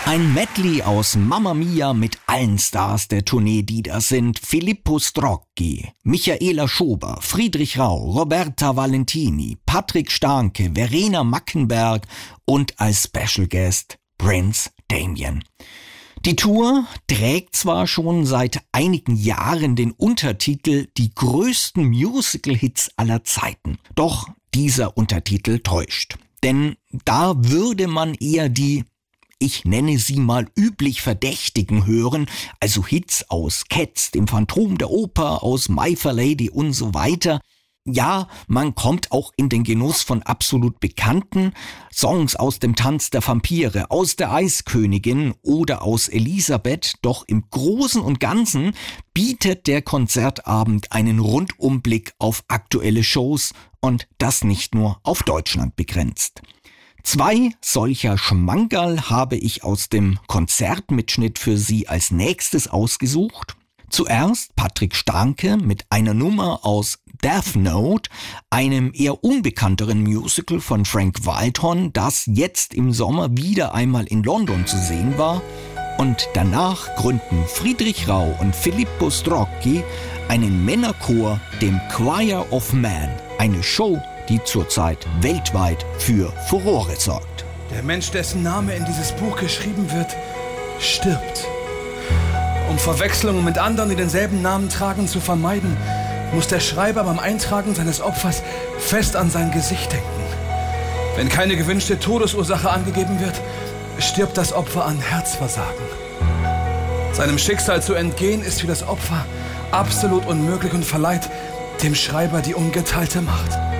Ein Medley aus Mamma Mia mit allen Stars der Tournee, die das sind: Filippo Strocchi, Michaela Schober, Friedrich Rau, Roberta Valentini, Patrick Starnke, Verena Mackenberg und als Special Guest Prince Damien. Die Tour trägt zwar schon seit einigen Jahren den Untertitel „Die größten Musical-Hits aller Zeiten", doch dieser Untertitel täuscht. Denn da würde man eher die, ich nenne sie mal, üblich Verdächtigen hören, also Hits aus Cats, dem Phantom der Oper, aus My Fair Lady und so weiter. Ja, man kommt auch in den Genuss von absolut bekannten Songs aus dem Tanz der Vampire, aus der Eiskönigin oder aus Elisabeth, doch im Großen und Ganzen bietet der Konzertabend einen Rundumblick auf aktuelle Shows und das nicht nur auf Deutschland begrenzt. 2 solcher Schmankerl habe ich aus dem Konzertmitschnitt für Sie als nächstes ausgesucht. Zuerst Patrick Starnke mit einer Nummer aus Death Note, einem eher unbekannteren Musical von Frank Wildhorn, das jetzt im Sommer wieder einmal in London zu sehen war. Und danach gründen Friedrich Rau und Filippo Strocchi einen Männerchor, dem Choir of Man, eine Show, die zurzeit weltweit für Furore sorgt. Der Mensch, dessen Name in dieses Buch geschrieben wird, stirbt. Um Verwechslungen mit anderen, die denselben Namen tragen, zu vermeiden, muss der Schreiber beim Eintragen seines Opfers fest an sein Gesicht denken. Wenn keine gewünschte Todesursache angegeben wird, stirbt das Opfer an Herzversagen. Seinem Schicksal zu entgehen ist für das Opfer absolut unmöglich und verleiht dem Schreiber die ungeteilte Macht.